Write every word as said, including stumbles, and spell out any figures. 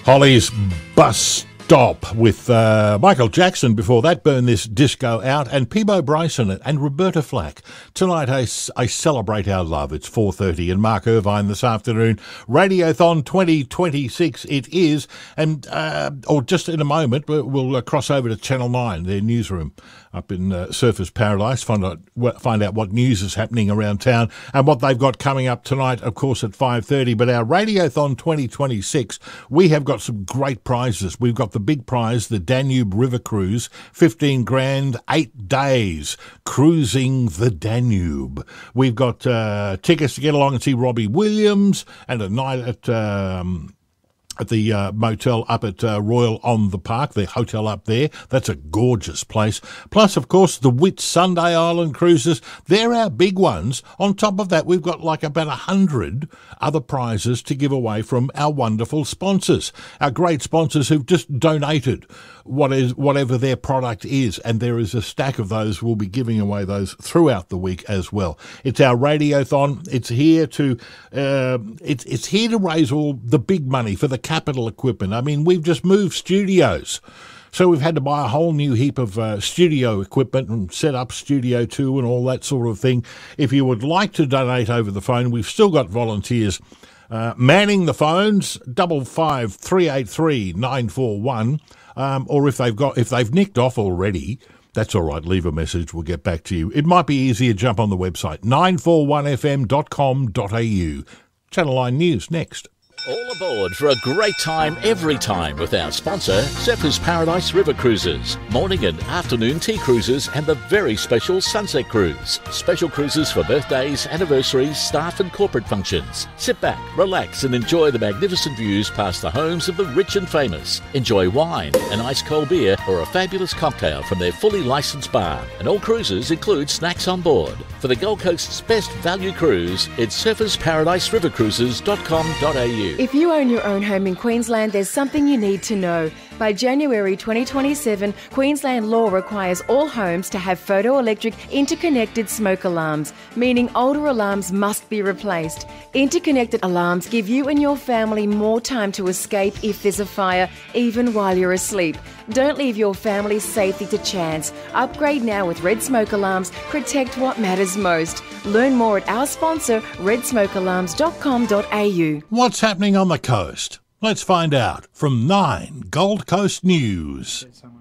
Holly's Bus Stop with uh, Michael Jackson. Before that, Burn This Disco Out, and Peebo Bryson and Roberta Flack. Tonight I, I celebrate our love. It's four thirty, and Mark Irvine this afternoon. Radiothon twenty twenty-six it is, and uh, or just in a moment we'll uh, cross over to Channel nine, their newsroom up in uh, Surfers Paradise, find out, find out what news is happening around town and what they've got coming up tonight, of course, at five thirty. But our Radiothon twenty twenty-six, we have got some great prizes. We've got the big prize, the Danube River Cruise, fifteen grand, eight days, cruising the Danube. We've got uh, tickets to get along and see Robbie Williams, and a night at... Um, at the uh, motel up at uh, Royal on the Park, the hotel up there. That's a gorgeous place. Plus, of course, the Whit Sunday Island cruises. They're our big ones. On top of that, we've got like about a hundred other prizes to give away from our wonderful sponsors, our great sponsors who've just donated what is whatever their product is, and there is a stack of those. We'll be giving away those throughout the week as well. It's our Radiothon. It's here to uh, it's it's here to raise all the big money for the capital equipment. I mean, we've just moved studios, so we've had to buy a whole new heap of uh, studio equipment and set up Studio two and all that sort of thing. If you would like to donate over the phone, we've still got volunteers uh, manning the phones, double five three eight three nine four one. Um, or if they've got if they've nicked off already, that's all right. Leave a message. We'll get back to you. It might be easier. Jump on the website nine four one f m dot com dot a u. Channel nine News next. All aboard for a great time every time with our sponsor, Surfers Paradise River Cruises. Morning and afternoon tea cruises and the very special Sunset Cruise. Special cruises for birthdays, anniversaries, staff and corporate functions. Sit back, relax and enjoy the magnificent views past the homes of the rich and famous. Enjoy wine, an ice cold beer or a fabulous cocktail from their fully licensed bar. And all cruises include snacks on board. For the Gold Coast's best value cruise, it's surfers paradise river cruises dot com dot a u. If you own your own home in Queensland, there's something you need to know. By January twenty twenty-seven, Queensland law requires all homes to have photoelectric interconnected smoke alarms, meaning older alarms must be replaced. Interconnected alarms give you and your family more time to escape if there's a fire, even while you're asleep. Don't leave your family's safety to chance. Upgrade now with Red Smoke Alarms. Protect what matters most. Learn more at our sponsor, red smoke alarms dot com dot a u. What's happening on the coast? Let's find out from nine Gold Coast News.